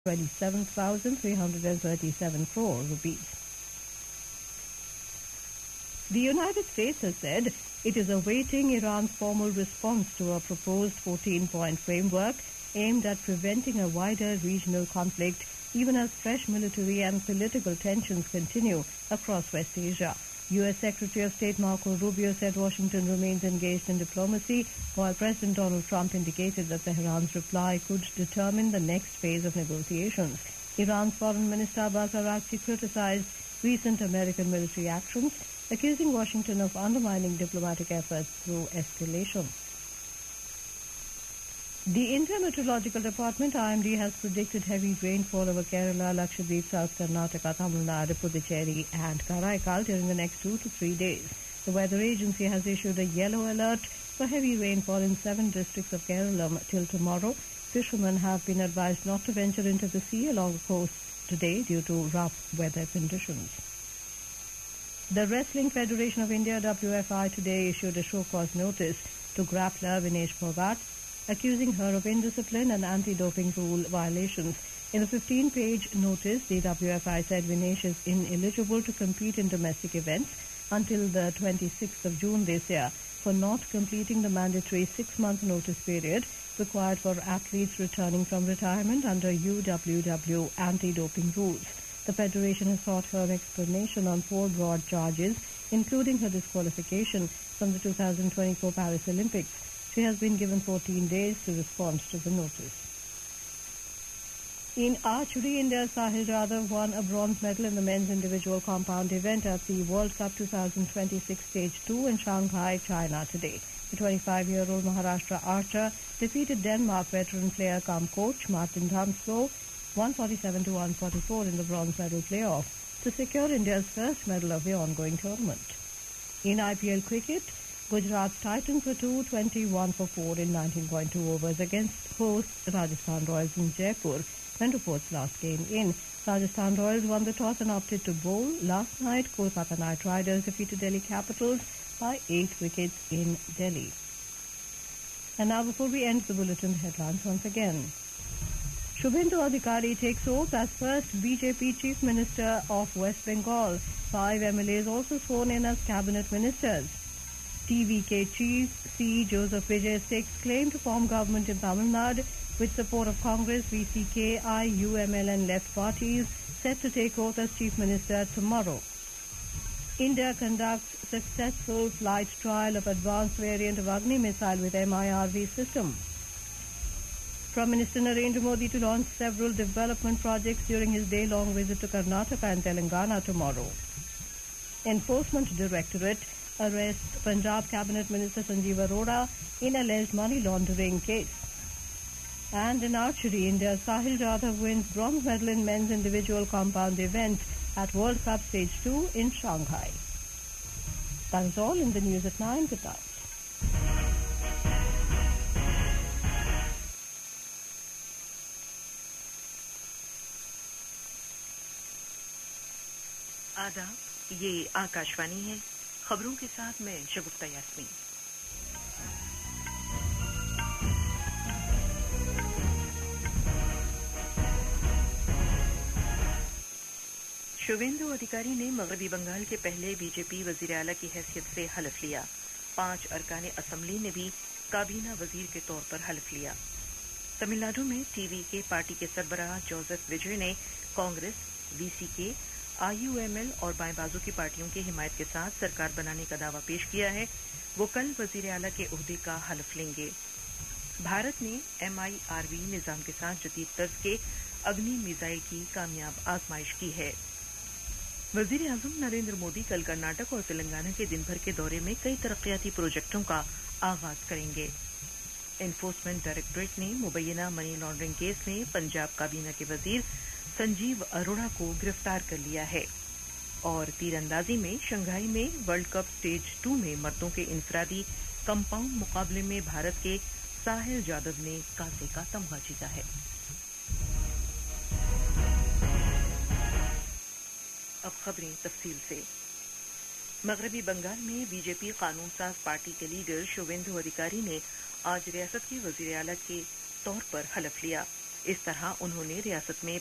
27,337 crore rupees. The United States has said it is awaiting Iran's formal response to a proposed 14-point framework aimed at preventing a wider regional conflict, even as fresh military and political tensions continue across West Asia. U.S. Secretary of State Marco Rubio said Washington remains engaged in diplomacy, while President Donald Trump indicated that Tehran's reply could determine the next phase of negotiations. Iran's Foreign Minister Abbas Araghchi criticized recent American military actions, accusing Washington of undermining diplomatic efforts through escalation. The Indian Meteorological Department, IMD, has predicted heavy rainfall over Kerala, Lakshadweep, South Karnataka, Tamil Nadu, Puducherry and Karaikal during the next 2 to 3 days. The weather agency has issued a yellow alert for heavy rainfall in 7 districts of Kerala till tomorrow. Fishermen have been advised not to venture into the sea along the coast today due to rough weather conditions. The Wrestling Federation of India, WFI, today issued a show-cause notice to grappler Vinesh Phogat, accusing her of indiscipline and anti-doping rule violations. In a 15-page notice, the WFI said Vinesh is ineligible to compete in domestic events until the 26th of June this year for not completing the mandatory 6-month notice period required for athletes returning from retirement under UWW anti-doping rules. The Federation has sought her explanation on 4 broad charges, including her disqualification from the 2024 Paris Olympics. She has been given 14 days to respond to the notice. In archery, India's Sahil Jadhav won a bronze medal in the men's individual compound event at the World Cup 2026 Stage 2 in Shanghai, China today. The 25-year-old Maharashtra archer defeated Denmark veteran player cum coach Martin Damsgaard 147 to 144 in the bronze medal playoff to secure India's first medal of the ongoing tournament. In IPL cricket, Gujarat's Titans were 221 for 4 in 19.2 overs against hosts Rajasthan Royals in Jaipur, Ventuport's last game in. Rajasthan Royals won the toss and opted to bowl. Last night, Kolkata Knight Riders defeated Delhi Capitals by 8 wickets in Delhi. And now, before we end the bulletin, headlines once again. Shubhendu Adhikari takes oath as first BJP Chief Minister of West Bengal. 5 MLAs also sworn in as cabinet ministers. TVK Chief C. Joseph Vijay stakes claim to form government in Tamil Nadu with support of Congress, VCK, IUML and left parties, set to take oath as Chief Minister tomorrow. India conducts successful flight trial of advanced variant of Agni missile with MIRV system. Prime Minister Narendra Modi to launch several development projects during his day-long visit to Karnataka and Telangana tomorrow. Enforcement Directorate arrests Punjab Cabinet Minister Sanjeev Arora in alleged money laundering case. And in archery, India's Sahil Jadhav wins bronze medal in men's individual compound event at World Cup Stage 2 in Shanghai. That is all in the news at 9. Good night. आदाब, ये आकाशवाणी है। खबरों के साथ मैं शगुफ्ता यास्मीन। शुभेंदु अधिकारी ने मगरबी बंगाल के पहले बीजेपी वजीर आला की हैसियत से हलफ लिया। 5 अरकान असम्बली ने भी काबीना वजीर के तौर पर हलफ लिया। तमिलनाडु में टीवीके पार्टी के सरबराह जोसेफ विजय ने कांग्रेस, वीसीके, IUML और बाएं बाजू की पार्टियों की हिमायत के साथ सरकार बनाने का दावा पेश किया है। वो कल वजीर आला के ओहदे का हलफ लेंगे। भारत ने MIRV निजाम के साथ जदीद तर्ज के अग्नि मिसाइल की कामयाब आजमाइश की है। वजीर आजम नरेंद्र मोदी कल कर्नाटक और तेलंगाना के दिन भर के दौरे में कई तरक्याती प्रोजेक्टों का आगाज करेंगे। एनफोर्समेंट डायरेक्टोरेट ने मुबैना मनी लॉन्ड्रिंग केस में पंजाब काबीना के वजीर संजीव अरोड़ा को गिरफ्तार कर लिया है। और तीरंदाजी में शंघाई में वर्ल्ड कप स्टेज 2 में मर्दों के इंफरादी कंपाउंड मुकाबले में भारत के साहिल जादव ने कांसे का तमगा जीता है। अब खबरें तफसील से। मगरबी बंगाल में बीजेपी कानून साज पार्टी के लीडर शुभेंदु अधिकारी ने आज रियासत के वजीर आला के तौर पर हलफ लिया। इस तरह उन्होंने रियासत में